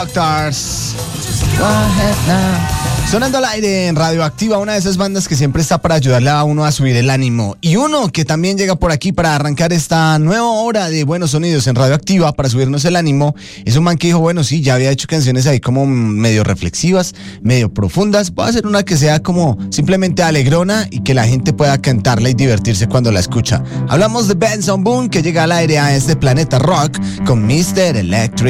Doctors. Sonando al aire en Radioactiva, una de esas bandas que siempre está para ayudarle a uno a subir el ánimo. Y uno que también llega por aquí para arrancar esta nueva hora de buenos sonidos en Radioactiva para subirnos el ánimo. Es un man que dijo, bueno, sí, ya había hecho canciones ahí como medio reflexivas, medio profundas. Voy a hacer una que sea como simplemente alegrona y que la gente pueda cantarla y divertirse cuando la escucha. Hablamos de Benson Boone, que llega al aire a este planeta rock con Mr. Electric.